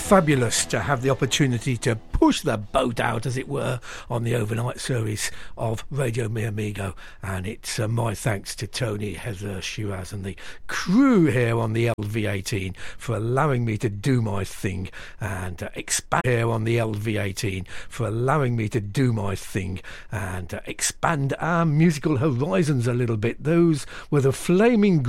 fabulous to have the opportunity to push the boat out, as it were, on the overnight series of Radio Mi Amigo. And it's my thanks to Tony, Heather, Shiraz and the crew here on the LV18 for allowing me to do my thing and expand here on the LV18 for allowing me to do my thing and expand our musical horizons a little bit. Those were the Flaming